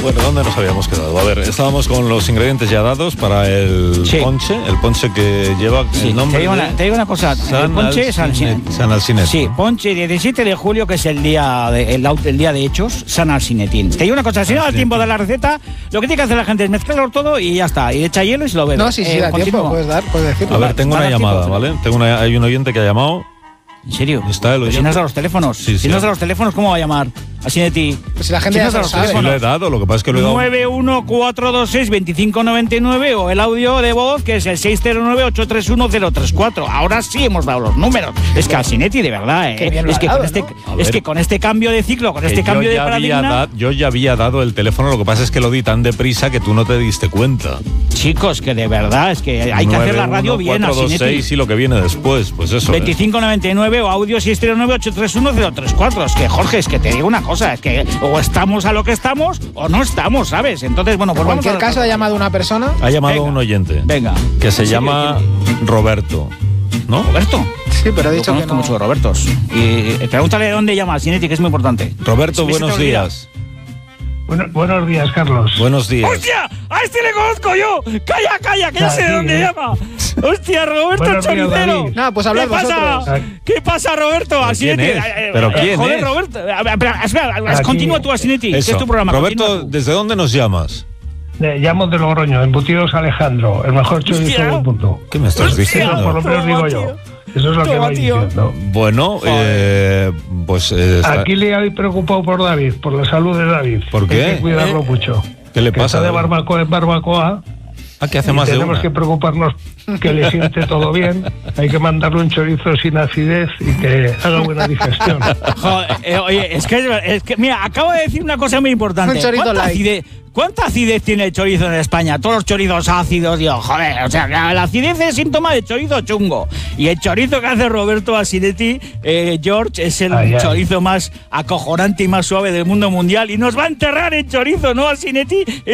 Bueno, ¿dónde nos habíamos quedado? A ver, estábamos con los ingredientes ya dados para el ponche que lleva el nombre. Te digo una cosa, el ponche es San Alcinetín. Sí, ponche 17 de julio, que es el día de hechos, San Alcinetín. Te digo una cosa, si no da tiempo de la receta, lo que tiene que hacer la gente es mezclarlo todo y ya está, y echa hielo y se lo bebe. No, sí, da tiempo, puedes decirlo. A ver, tengo una llamada, ¿vale? Hay un oyente que ha llamado. ¿En serio? ¿Está el oyente? Si no es a los teléfonos. Sí, si no es a los teléfonos, ¿cómo va a llamar? Así de ti. Pues si la gente ya lo sabe. Sí, lo he dado, lo que pasa es que lo he dado. 914262599 o el audio de voz, que es el 609831034. Ahora sí hemos dado los números. Es que Alcinetti, de verdad, es que con este cambio de ciclo, con este cambio de paradigma... Yo ya había dado el teléfono, lo que pasa es que lo di tan deprisa que tú no te diste cuenta. Chicos, que de verdad, es que hay que hacer la radio bien, Alcinetti. Y lo que viene después, pues eso. 2599 o audio 609831034. Es que, Jorge, es que te digo una cosa, es que o estamos a lo que estamos o no estamos, ¿sabes? Entonces, bueno, pues en cualquier caso ha llamado una persona. Ha llamado un oyente. Venga. Que se llama Roberto. ¿No? ¿Roberto? Sí, pero ha dicho que no. Conozco mucho de Robertos. Y pregúntale de dónde llama Alcinetti, que es muy importante. Roberto, buenos días. Buenos días, Carlos. Buenos días. ¡Hostia! ¡A este le conozco yo! ¡Calla, que ya sé de dónde llama! ¡Hostia, Roberto Choricero! No, pues hablad vosotros. ¿Qué pasa, Roberto? ¿Quién es? ¿Pero quién joder, es? Roberto. Espera, continúa tú, Alcinetti, que es tu programa. Roberto, ¿desde dónde nos llamas? Llamo de Logroño, Embutidos Alejandro, el mejor chorizo del mundo. ¿Qué me estás diciendo? Por lo menos digo yo. Eso es lo que vais diciendo. Bueno, pues... Aquí le habéis preocupado por David, por la salud de David. ¿Por qué? Hay que cuidarlo mucho. ¿Qué le pasa? Está de barbacoa en barbacoa. ¿Qué hace más de una? Tenemos que preocuparnos que le siente todo bien. Hay que mandarle un chorizo sin acidez y que haga buena digestión. Joder, oye, es que mira, acabo de decir una cosa muy importante. Un chorizo light. ¿Cuánta acidez tiene el chorizo en España? Todos los chorizos ácidos, digo, joder, o sea, la acidez es síntoma de chorizo chungo. Y el chorizo que hace Roberto Alcinetti, George, es el chorizo más acojonante y más suave del mundo mundial. Y nos va a enterrar el chorizo, ¿no, Alcinetti?